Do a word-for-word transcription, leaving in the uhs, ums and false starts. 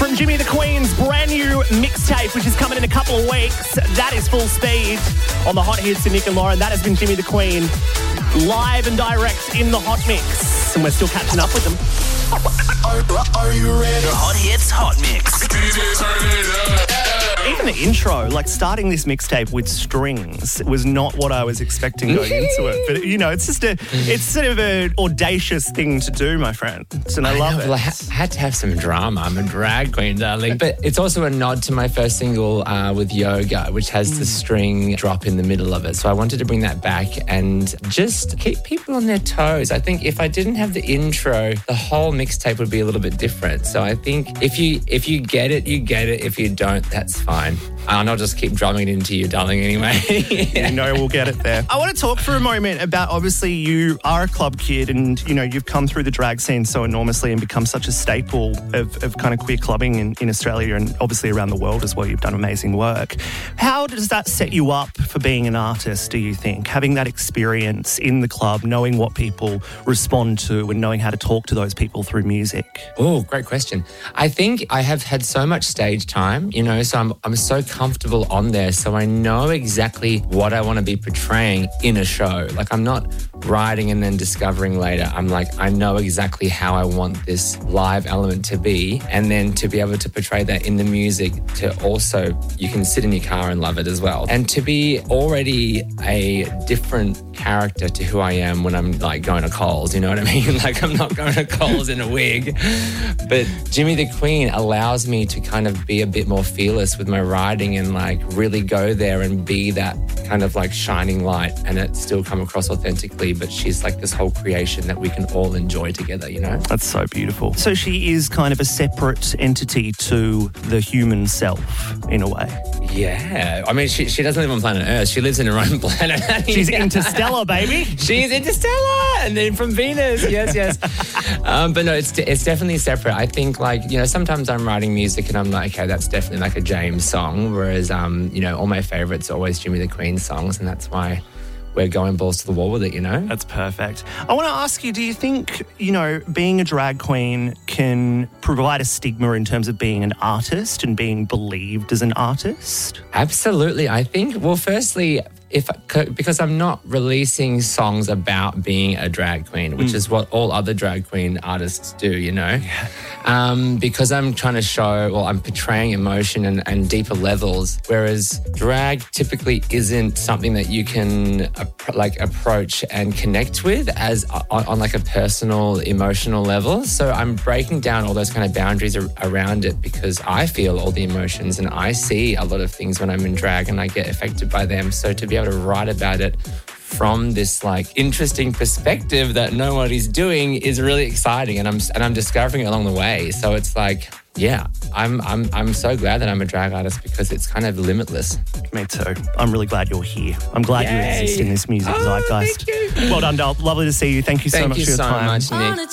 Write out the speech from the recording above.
from Jimmy the Queen's brand new mixtape, which is coming in a couple of weeks. That is full speed on the Hot Hits of Nick and Lauren. That has been Jimmy the Queen, live and direct in the Hot Mix. And we're still catching up with them. Are, are you ready? The Hot Hits Hot Mix. Even the intro, like starting this mixtape with strings, was not what I was expecting going into it. But, you know, it's just a, it's sort of an audacious thing to do, my friend. And I, I love know, it. Well, I ha- had to have some drama. I'm a drag queen, darling. But it's also a nod to my first single uh, with Yoga, which has the string drop in the middle of it. So I wanted to bring that back and just keep people on their toes. I think if I didn't have the intro, the whole mixtape would be a little bit different. So I think if you if you get it, you get it. If you don't, that's fine. And I'll just keep drumming it into you, darling, anyway. Yeah. You know we'll get it there. I want to talk for a moment about, obviously, you are a club kid and, you know, you've come through the drag scene so enormously and become such a staple of, of kind of queer clubbing in, in Australia and obviously around the world as well. You've done amazing work. How does that set you up for being an artist, do you think? Having that experience in the club, knowing what people respond to and knowing how to talk to those people through music? Oh, great question. I think I have had so much stage time, you know, so I'm I'm so comfortable on there. So I know exactly what I want to be portraying in a show. Like I'm not writing and then discovering later. I'm like, I know exactly how I want this live element to be. And then to be able to portray that in the music to also, you can sit in your car and love it as well. And to be already a different character to who I am when I'm like going to Coles, you know what I mean? Like I'm not going to Coles in a wig. But Jimmy the Queen allows me to kind of be a bit more fearless with my writing and like really go there and be that kind of like shining light and it still come across authentically, but she's like this whole creation that we can all enjoy together, you know? That's so beautiful. So she is kind of a separate entity to the human self in a way. Yeah. I mean, she, she doesn't live on planet Earth. She lives in her own planet. She's interstellar, baby. She's interstellar. And then from Venus. Yes, yes. um, but no, it's it's definitely separate. I think like, you know, sometimes I'm writing music and I'm like, okay, that's definitely like a James song. Whereas, um, you know, all my favourites are always Jimmy the Queen songs. And that's why we're going balls to the wall with it, you know? That's perfect. I want to ask you, do you think, you know, being a drag queen can provide a stigma in terms of being an artist and being believed as an artist? Absolutely. I think, well, firstly, if because I'm not releasing songs about being a drag queen, which mm. is what all other drag queen artists do, you know? Yeah. Um, because I'm trying to show, well, I'm portraying emotion and, and deeper levels, whereas drag typically isn't something that you can ap- like approach and connect with as on, on like a personal, emotional level. So I'm breaking down all those kind of boundaries ar- around it because I feel all the emotions and I see a lot of things when I'm in drag and I get affected by them. So to be able to write about it from this like interesting perspective that nobody's doing is really exciting, and I'm and I'm discovering it along the way. So it's like, yeah, I'm I'm I'm so glad that I'm a drag artist because it's kind of limitless. Me too. I'm really glad you're here. I'm glad Yay. you exist in this music Oh, zeitgeist. thank you. Well done, Dal. Lovely to see you. Thank you so Thank much you for your so time. much, Nick.